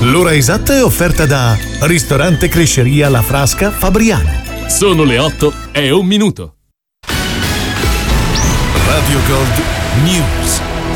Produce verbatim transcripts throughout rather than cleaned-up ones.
L'ora esatta è offerta da Ristorante Cresceria La Frasca Fabriano. Sono le otto e un minuto. Radio Gold News.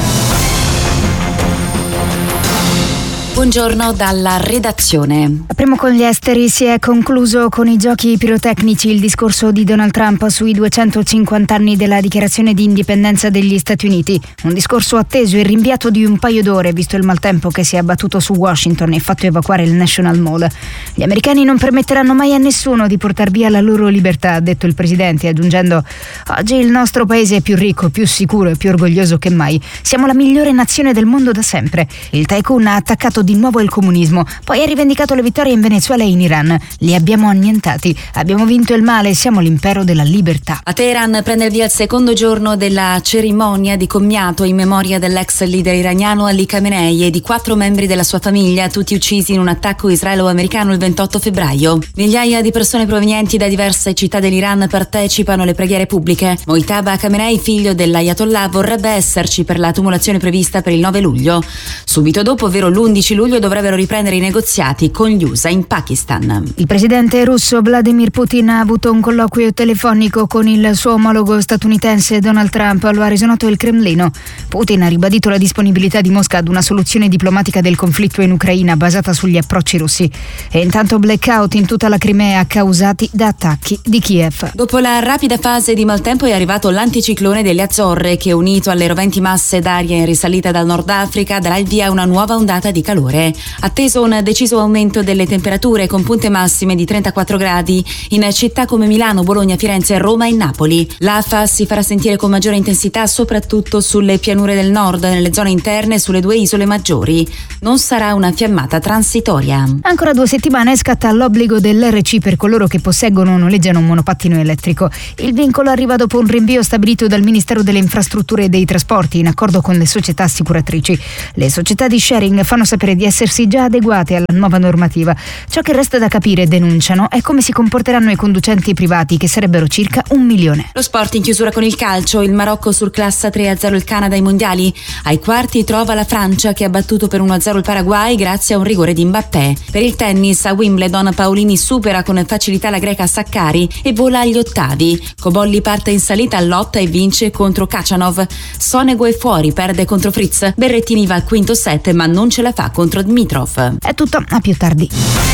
Buongiorno dalla redazione. Apriamo con gli esteri. Si è concluso con i giochi pirotecnici il discorso di Donald Trump sui duecentocinquanta anni della dichiarazione di indipendenza degli Stati Uniti. Un discorso atteso e rinviato di un paio d'ore, visto il maltempo che si è abbattuto su Washington e fatto evacuare il National Mall. Gli americani non permetteranno mai a nessuno di portar via la loro libertà, ha detto il presidente, aggiungendo: oggi il nostro paese è più ricco, più sicuro e più orgoglioso che mai. Siamo la migliore nazione del mondo da sempre. Il tycoon ha attaccato di nuovo il comunismo, poi ha rivendicato le vittorie in Venezuela e in Iran. Li abbiamo annientati, abbiamo vinto il male, siamo l'impero della libertà. A Teheran prende il via il secondo giorno della cerimonia di commiato in memoria dell'ex leader iraniano Ali Khamenei e di quattro membri della sua famiglia, tutti uccisi in un attacco israelo-americano il ventotto febbraio. Migliaia di persone provenienti da diverse città dell'Iran partecipano alle preghiere pubbliche. Mojtaba Khamenei, figlio dell'Ayatollah, vorrebbe esserci per la tumulazione prevista per il nove luglio. Subito dopo, ovvero l'undici luglio, dovrebbero riprendere i negoziati con gli U S A in Pakistan. Il presidente russo Vladimir Putin ha avuto un colloquio telefonico con il suo omologo statunitense Donald Trump, lo ha reso noto il Cremlino. Putin ha ribadito la disponibilità di Mosca ad una soluzione diplomatica del conflitto in Ucraina basata sugli approcci russi. E intanto blackout in tutta la Crimea causati da attacchi di Kiev. Dopo la rapida fase di maltempo è arrivato l'anticiclone delle Azzorre che, unito alle roventi masse d'aria in risalita dal Nord Africa, darà il via a una nuova ondata di calore. Atteso un deciso aumento delle temperature con punte massime di trentaquattro gradi in città come Milano, Bologna, Firenze, Roma e Napoli. L'afa si farà sentire con maggiore intensità soprattutto sulle pianure del nord, nelle zone interne e sulle due isole maggiori. Non sarà una fiammata transitoria. Ancora due settimane scatta l'obbligo dell'R C per coloro che posseggono o noleggiano un monopattino elettrico. Il vincolo arriva dopo un rinvio stabilito dal Ministero delle Infrastrutture e dei Trasporti in accordo con le società assicuratrici. Le società di sharing fanno sapere di essersi già adeguate alla nuova normativa. Ciò che resta da capire, denunciano, è come si comporteranno i conducenti privati, che sarebbero circa un milione. Lo sport in chiusura con il calcio. Il Marocco surclassa tre a zero il Canada ai mondiali. Ai quarti trova la Francia, che ha battuto per uno a zero il Paraguay grazie a un rigore di Mbappé. Per il tennis a Wimbledon Paolini supera con facilità la greca Sakkari e vola agli ottavi. Cobolli parte in salita all'otta e vince contro Khachanov. Sonego è fuori, perde contro Fritz. Berrettini va al quinto set ma non ce la fa contro Dmitrov. È tutto, a più tardi.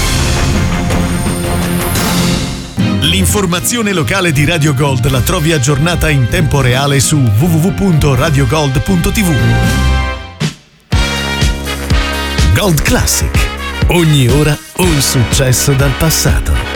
L'informazione locale di Radio Gold la trovi aggiornata in tempo reale su w w w punto radio gold punto t v. Gold Classic. Ogni ora un successo dal passato.